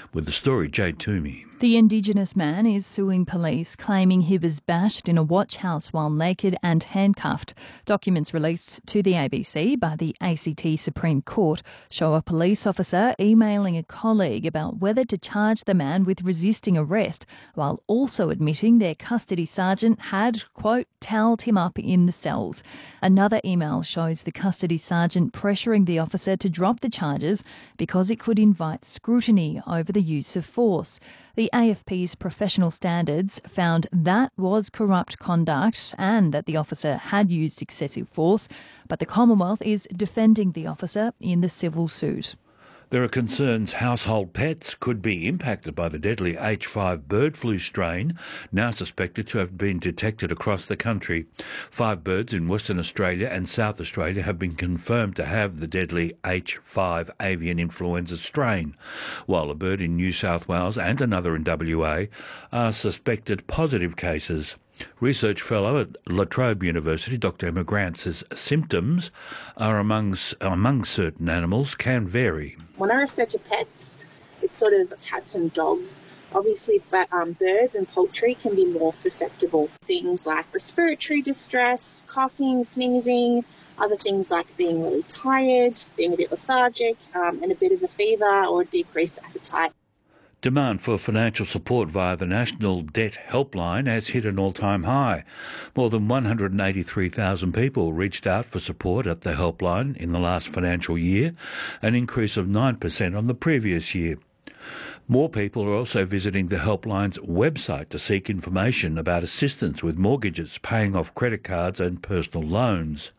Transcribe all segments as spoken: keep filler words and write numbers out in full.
With the story, Jade Toomey. The Indigenous man is suing police, claiming he was bashed in a watch house while naked and handcuffed. Documents released to the A B C by the A C T Supreme Court show a police officer emailing a colleague about whether to charge the man with resisting arrest, while also admitting their custody sergeant had, quote, towelled him up in the cells. Another email shows the custody sergeant pressuring the officer to drop the charges because it could invite scrutiny over the use of force. The A F P's professional standards found that was corrupt conduct and that the officer had used excessive force, but the Commonwealth is defending the officer in the civil suit. There are concerns household pets could be impacted by the deadly H five bird flu strain, now suspected to have been detected across the country. Five birds in Western Australia and South Australia have been confirmed to have the deadly H five avian influenza strain, while a bird in New South Wales and another in W A are suspected positive cases. Research fellow at La Trobe University, Doctor Emma Grant, says symptoms are among, among certain animals can vary. When I refer to pets, it's sort of cats and dogs. Obviously, but um, birds and poultry can be more susceptible. Things like respiratory distress, coughing, sneezing, other things like being really tired, being a bit lethargic, um, and a bit of a fever or decreased appetite. Demand for financial support via the National Debt Helpline has hit an all-time high. More than one hundred eighty-three thousand people reached out for support at the helpline in the last financial year, an increase of nine percent on the previous year. More people are also visiting the helpline's website to seek information about assistance with mortgages, paying off credit cards and personal loans.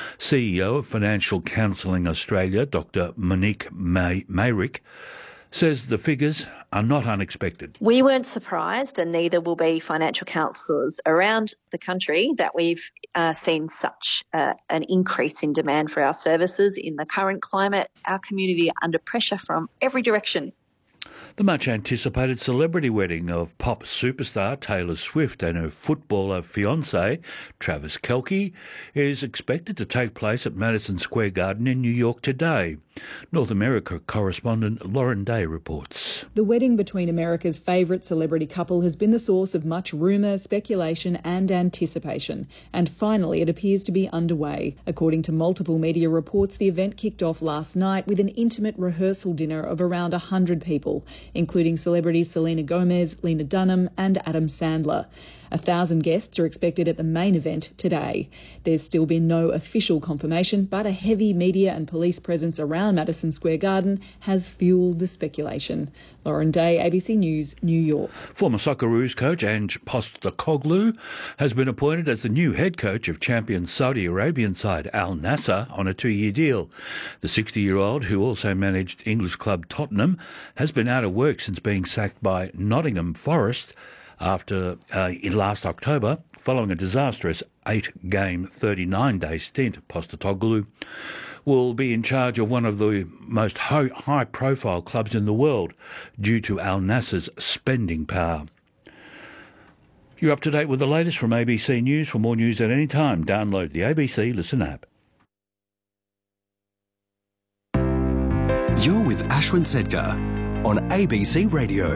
C E O of Financial Counselling Australia, Doctor Monique May- Mayrick, says the figures are not unexpected. We weren't surprised, and neither will be financial counsellors around the country, that we've uh, seen such uh, an increase in demand for our services. In the current climate, our community are under pressure from every direction. The much-anticipated celebrity wedding of pop superstar Taylor Swift and her footballer fiancé, Travis Kelce, is expected to take place at Madison Square Garden in New York today. North America correspondent Lauren Day reports. The wedding between America's favourite celebrity couple has been the source of much rumour, speculation and anticipation. And finally, it appears to be underway. According to multiple media reports, the event kicked off last night with an intimate rehearsal dinner of around one hundred people, including celebrities Selena Gomez, Lena Dunham and Adam Sandler. A thousand guests are expected at the main event today. There's still been no official confirmation, but a heavy media and police presence around Madison Square Garden has fuelled the speculation. Lauren Day, A B C News, New York. Former Socceroos coach Ange Postecoglou has been appointed as the new head coach of champion Saudi Arabian side Al Nassr on a two-year deal. The sixty-year-old, who also managed English club Tottenham, has been out of work since being sacked by Nottingham Forest after uh, in last October, following a disastrous eight-game, thirty-nine day stint. Postecoglou will be in charge of one of the most high-profile clubs in the world due to Al Nassr's spending power. You're up to date with the latest from A B C News. For more news at any time, download the A B C Listen app. You're with Ashwin Sedkar on A B C Radio.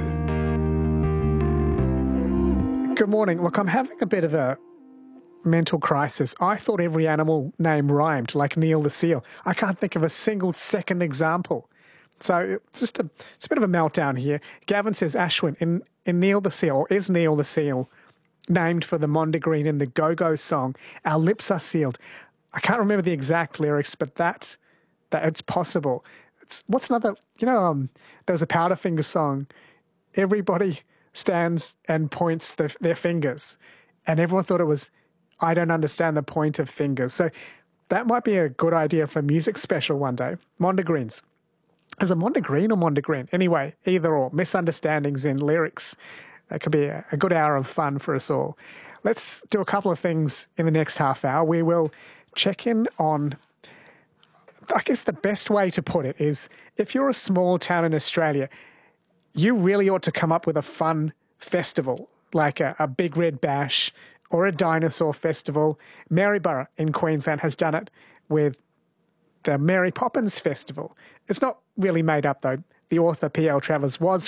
Good morning. Look, I'm having a bit of a mental crisis. I thought every animal name rhymed, like Neil the seal. I can't think of a single second example. So it's just a, it's a bit of a meltdown here. Gavin says, Ashwin, in, in Neil the seal, or is Neil the seal named for the Mondegreen in the Go-Go song, Our Lips Are Sealed? I can't remember the exact lyrics, but that, that it's possible. It's, what's another, you know, um, there was a Powderfinger song, everybody stands and points the, their fingers, and everyone thought it was, I don't understand the point of fingers. So that might be a good idea for a music special one day. Mondegreens. Is it Mondegreen or Mondegreen? Anyway, either or. Misunderstandings in lyrics. That could be a, a good hour of fun for us all. Let's do a couple of things in the next half hour. We will check in on, I guess the best way to put it is, if you're a small town in Australia, you really ought to come up with a fun festival, like a, a Big Red Bash or a dinosaur festival. Maryborough in Queensland has done it with the Mary Poppins Festival. It's not really made up, though. The author P L Travers was